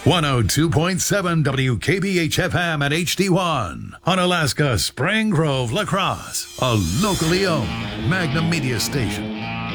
102.7 WKBH FM at HD1 on Alaska Spring Grove, La Crosse, a locally owned Magnum Media station.